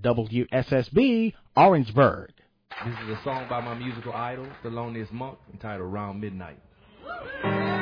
WSSB, Orangeburg. This is a song by my musical idol, Thelonious Monk, entitled Round Midnight.